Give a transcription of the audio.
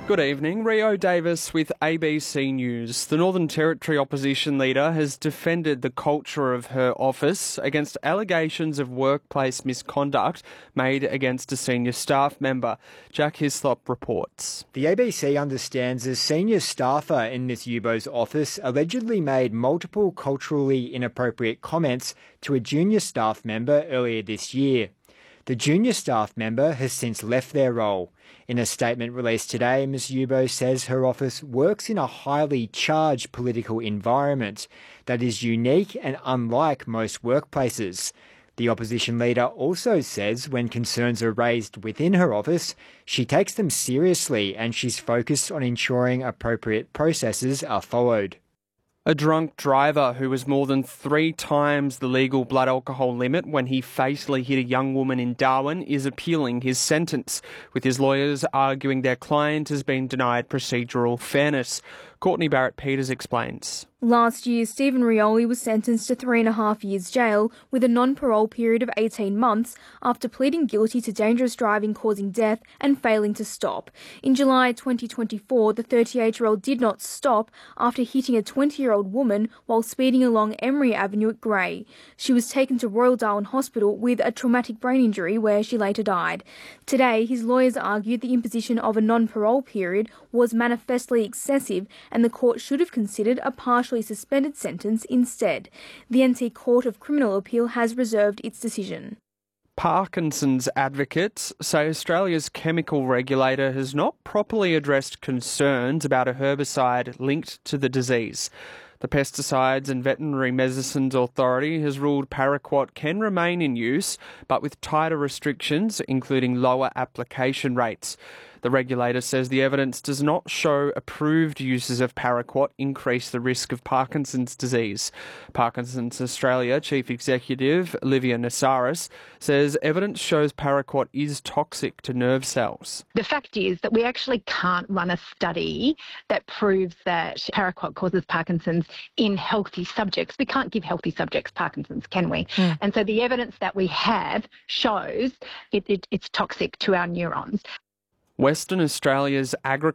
Good evening. Rio Davis with ABC News. The Northern Territory opposition leader has defended the culture of her office against allegations of workplace misconduct made against a senior staff member. Jack Hislop reports. The ABC understands a senior staffer in Ms Yubo's office allegedly made multiple culturally inappropriate comments to a junior staff member earlier this year. The junior staff member has since left their role. In a statement released today, Ms Yubo says her office works in a highly charged political environment that is unique and unlike most workplaces. The opposition leader also says when concerns are raised within her office, she takes them seriously and she's focused on ensuring appropriate processes are followed. A drunk driver who was more than 3 times the legal blood alcohol limit when he fatally hit a young woman in Darwin is appealing his sentence, with his lawyers arguing their client has been denied procedural fairness. Courtney Barrett-Peters explains. Last year, Stephen Rioli was sentenced to 3.5 years jail with a non-parole period of 18 months after pleading guilty to dangerous driving causing death and failing to stop. In July 2024, the 38-year-old did not stop after hitting a 20-year-old woman while speeding along Emery Avenue at Grey. She was taken to Royal Darwin Hospital with a traumatic brain injury where she later died. Today, his lawyers argued the imposition of a non-parole period was manifestly excessive and the court should have considered a partially suspended sentence instead. The NT Court of Criminal Appeal has reserved its decision. Parkinson's advocates say Australia's chemical regulator has not properly addressed concerns about a herbicide linked to the disease. The Pesticides and Veterinary Medicines Authority has ruled paraquat can remain in use, but with tighter restrictions, including lower application rates. The regulator says the evidence does not show approved uses of paraquat increase the risk of Parkinson's disease. Parkinson's Australia Chief Executive Livia Nassaris says evidence shows paraquat is toxic to nerve cells. The fact is that we actually can't run a study that proves that paraquat causes Parkinson's in healthy subjects. We can't give healthy subjects Parkinson's, can we? And so the evidence that we have shows it's toxic to our neurons. Western Australia's agriculture